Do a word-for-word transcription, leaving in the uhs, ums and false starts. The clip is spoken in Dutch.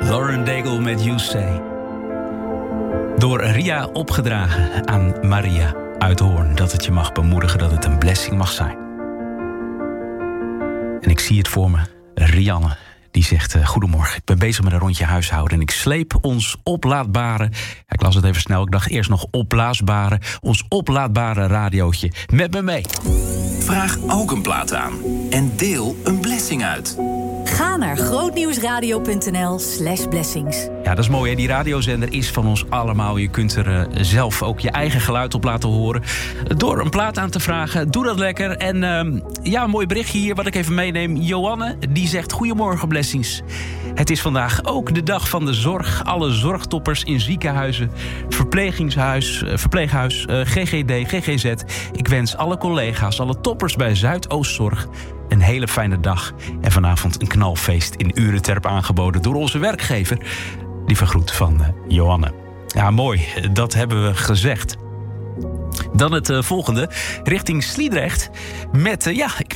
Lauren Daigle met You Say. Door Ria opgedragen aan Maria uit Hoorn. Dat het je mag bemoedigen, dat het een blessing mag zijn. En ik zie het voor me. Rianne, die zegt... Uh, Goedemorgen, ik ben bezig met een rondje huishouden... en ik sleep ons oplaadbare... Ja, ik las het even snel, ik dacht eerst nog opblaasbare... ons oplaadbare radiootje met me mee. Vraag ook een plaat aan. En deel een blessing uit. Ga naar grootnieuwsradio.nl slash blessings. Ja, dat is mooi, hè? Die radiozender is van ons allemaal. Je kunt er uh, zelf ook je eigen geluid op laten horen. Door een plaat aan te vragen. Doe dat lekker. En uh, ja, een mooi berichtje hier wat ik even meeneem. Joanne, die zegt... Goedemorgen, blessings. Het is vandaag ook de dag van de zorg. Alle zorgtoppers in ziekenhuizen, verplegingshuis, uh, verpleeghuis, uh, G G D, G G Z. Ik wens alle collega's, alle toppers bij Zuidoostzorg... een hele fijne dag. En vanavond een knalfeest in Urenterp aangeboden door onze werkgever. Lieve groet van uh, Johanne. Ja, mooi. Dat hebben we gezegd. Dan het uh, volgende, richting Sliedrecht. Met, uh, ja, ik,